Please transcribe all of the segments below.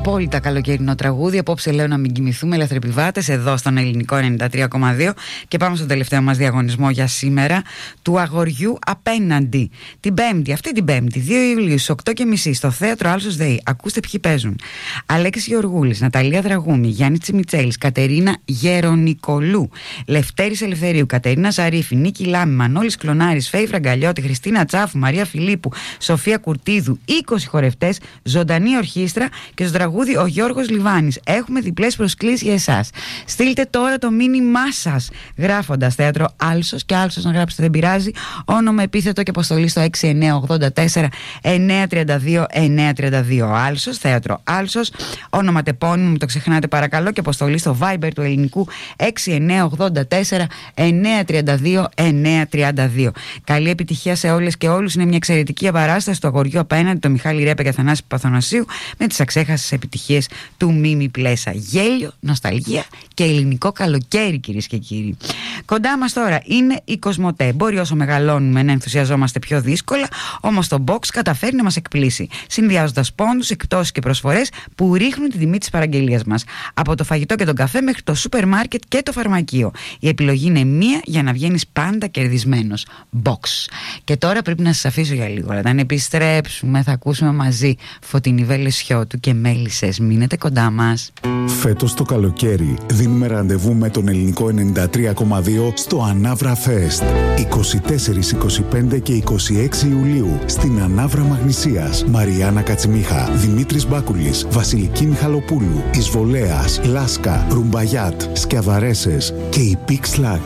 απόλυτα καλοκαιρινό τραγούδι. Απόψε λέω να μην κοιμηθούμε, ελεύθεροι εδώ στον ελληνικό 93,2. Και πάμε στον τελευταίο μας διαγωνισμό για σήμερα, του αγοριού απέναντι. Την Πέμπτη, αυτή την Πέμπτη, 2 Ιουλίου, στις 8.30 στο θέατρο Άλσος ΔΕΗ. Ακούστε ποιοι παίζουν: Αλέξης Γεωργούλης, Ναταλία Δραγούμη, Γιάννη Τσιμιτσέλης, Κατερίνα Γερονικολού, Λευτέρης Ελευθερίου, Κατερίνα Ζαρίφη, Νίκη Λάμη, Μανώλης Κλωνάρης, Φέη Φραγκαλιώτη, Χριστίνα Τσάφου, Μαρία Φιλίππου, Σοφία Κουρτίδου, 20 χορευτές, ζωντανή ορχήστρα και στο τραγούδι ο Γιώργος Λιβάνης. Έχουμε διπλές προσκλήσεις για εσάς. Στείλτε τώρα το μήνυμά σας γράφοντας θέατρο Άλσος, και Άλσος να γράψετε δεν πειράζει, όνομα, επίθετο και αποστολή στο 6984 932 932. Άλσος, θέατρο Άλσος, όνομα τεπώνυμο, μην το ξεχνάτε παρακαλώ, και αποστολή στο Viber του ελληνικού 6984 932 932. Καλή επιτυχία σε όλες και όλους. Είναι μια εξαιρετική παράσταση του αγοριού απέναντι, το Μιχάλη Ρέπε και Θανάση Παθανασίου, με τις αξέχαστες επιτυχίες του Μίμη Πλέσα. Γέλιο, νοσταλγία και ελληνικό καλοκαίρι, κυρίες και κύριοι. Κοντά μας τώρα είναι η Κοσμοτέ. Μπορεί όσο μεγαλώνουμε να ενθουσιαζόμαστε πιο δύσκολα, όμως το Box καταφέρει να μας εκπλήσει, συνδυάζοντας πόντους, εκπτώσεις και προσφορές που ρίχνουν τη τιμή της παραγγελίας μας. Από το φαγητό και τον καφέ μέχρι το σούπερ μάρκετ και το φαρμακείο. Η επιλογή είναι μία για να βγαίνεις πάντα κερδισμένος. Box. Και τώρα πρέπει να σας αφήσω για λίγο. Όταν επιστρέψουμε θα ακούσουμε μαζί Φωτεινή Βελεσιώτου και Μέλισσες. Μείνετε κοντά μας. Φέτος το καλοκαίρι δίνουμε ραντεβού με τον ελληνικό 93,2 στο Ανάβρα Fest. 24, 25 και 26 Ιουλίου στην Ανάβρα Μαγνησίας. Μαριάννα Κατσιμίχα, Δημήτρης Μπάκουλης, Βασιλική Μιχαλοπούλου, Εισβολέας, Λάσκα, Ρουμπαγιάτ, Σκιαβαρέσες και η Pix Lax.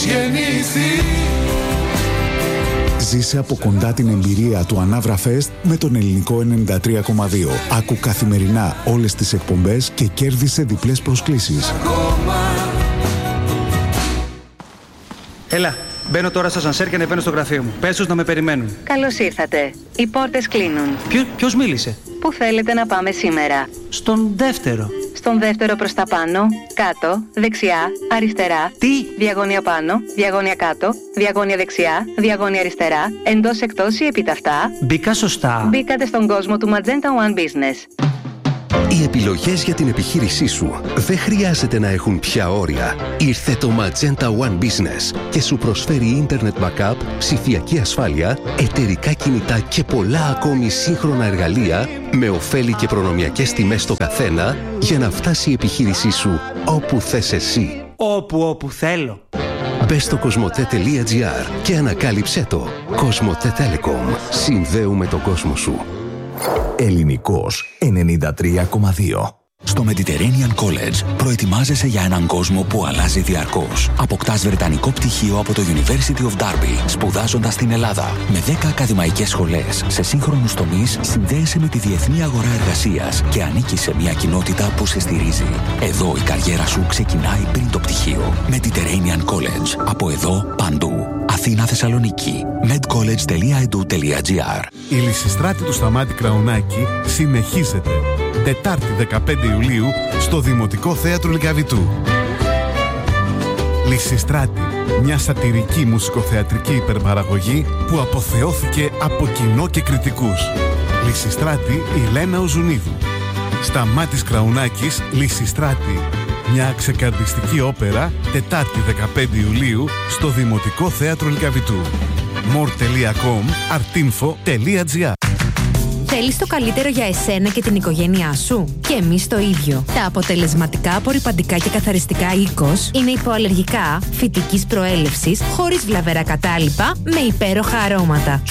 Ζήσε από κοντά την εμπειρία του Ανάβρα Fest με τον ελληνικό 93,2. Άκου καθημερινά όλες τις εκπομπές και κέρδισε διπλές προσκλήσεις. Έλα, μπαίνω τώρα στα σανσέρ και ανεβαίνω στο γραφείο μου. Πες τους να με περιμένουν. Καλώς ήρθατε. Οι πόρτες κλείνουν. Ποιος μίλησε? Πού θέλετε να πάμε σήμερα? Στον δεύτερο. Στον δεύτερο προς τα πάνω, κάτω, δεξιά, αριστερά. Τι? Διαγώνια πάνω, διαγώνια κάτω, διαγώνια δεξιά, διαγώνια αριστερά, εντός εκτός ή επιταυτά. Μπήκα σωστά? Μπήκατε στον κόσμο του Magenta One Business. Οι επιλογές για την επιχείρησή σου δεν χρειάζεται να έχουν πια όρια. Ήρθε το Magenta One Business και σου προσφέρει Internet Backup, ψηφιακή ασφάλεια, εταιρικά κινητά και πολλά ακόμη σύγχρονα εργαλεία με ωφέλη και προνομιακές τιμές στο καθένα για να φτάσει η επιχείρησή σου όπου θες εσύ. Όπου θέλω. Μπες στο cosmote.gr και ανακάλυψέ το. Cosmote Telecom. Συνδέουμε τον κόσμο σου. Ελληνικός 93,2. Στο Mediterranean College προετοιμάζεσαι για έναν κόσμο που αλλάζει διαρκώς. Αποκτάς βρετανικό πτυχίο από το University of Derby, σπουδάζοντας στην Ελλάδα. Με 10 ακαδημαϊκές σχολές σε σύγχρονους τομείς, συνδέεσαι με τη διεθνή αγορά εργασίας και ανήκεις σε μια κοινότητα που σε στηρίζει. Εδώ η καριέρα σου ξεκινάει πριν το πτυχίο. Mediterranean College. Από εδώ παντού. Αθήνα, Θεσσαλονίκη. medcollege.edu.gr. Η Λυσιστράτη του Σταμάτη Κραουνάκη συνεχίζεται. Τετάρτη 15 Ιουλίου στο Δημοτικό Θέατρο Λυκαβητού. Λυσιστράτη, μια σατιρική μουσικοθεατρική υπερπαραγωγή που αποθεώθηκε από κοινό και κριτικούς. Λυσιστράτη η Λένα Οζουνίδου. Σταμάτης Κραουνάκης, Λυσιστράτη. Μια ξεκαρδιστική όπερα, Τετάρτη 15 Ιουλίου στο Δημοτικό Θέατρο Λυκαβητού. more.com artinfo.gr. Θέλεις το καλύτερο για εσένα και την οικογένειά σου? Και εμείς το ίδιο. Τα αποτελεσματικά απορρυπαντικά και καθαριστικά Οίκος είναι υποαλλεργικά, φυτικής προέλευσης, χωρίς βλαβερά κατάλοιπα, με υπέροχα αρώματα.